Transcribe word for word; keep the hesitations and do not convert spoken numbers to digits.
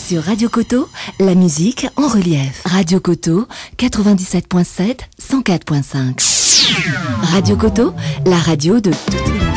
Sur Radio Coteau, la musique en relief. Radio Coteau, quatre-vingt-dix-sept point sept, cent quatre point cinq. Radio Coteau, la radio de toutes les